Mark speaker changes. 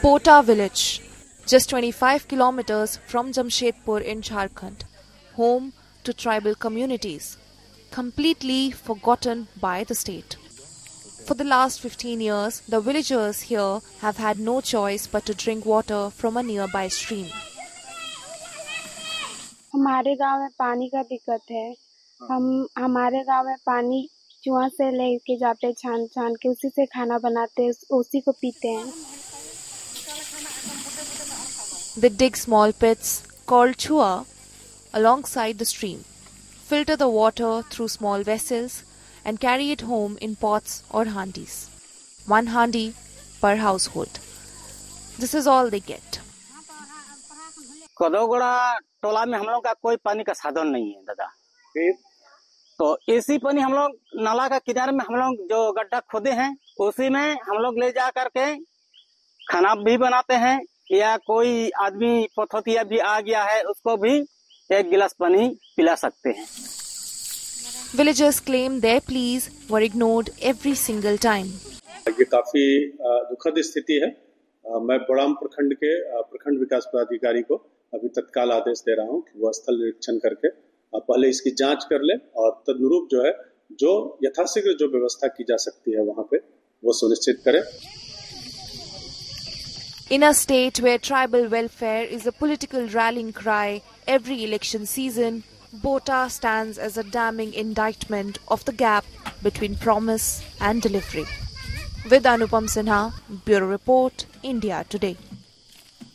Speaker 1: Bota village, just 25 kilometers from Jamshedpur in Jharkhand, home to tribal communities, completely forgotten by the state. For the last 15 years, the villagers here have had no choice but to drink water from a nearby stream.
Speaker 2: हमारे गांव में पानी का दिक्कत है। हमारे गांव में पानी कुआं से लेके जाते छान के उसी से खाना बनाते, उसी को पीते हैं।
Speaker 1: They dig small pits called chua alongside the stream, filter the water through small vessels and carry it home in pots or handis. One handi per household. This is all they get.
Speaker 3: कदोगड़ा टोला में हम लोग का कोई पानी का साधन नहीं है दादा। तो इसी पानी हम लोग नाला का किनारे में हम लोग जो गड्ढा खोदे हैं उसी में हम लोग ले जा करके खाना भी बनाते हैं, या कोई आदमी पथोतिया भी आ गया है उसको भी एक गिलास पानी पिला सकते हैं।
Speaker 1: Villagers claim their pleas were ignored every single time.
Speaker 4: ये काफी दुखद स्थिति है। मैं बड़ाम प्रखंड के प्रखंड विकास पदाधिकारी को अभी तत्काल आदेश दे रहा हूं कि वो स्थल निरीक्षण करके पहले इसकी जांच कर ले और तदनुरूप जो है जो यथाशीघ्र जो व्यवस्था की जा सकती है वहां पे वो सुनिश्चित करें।
Speaker 1: In a state where tribal welfare is a political rallying cry every election season, Bota stands as a damning indictment of the gap between promise and delivery. With Anupam Sinha, Bureau Report, India Today.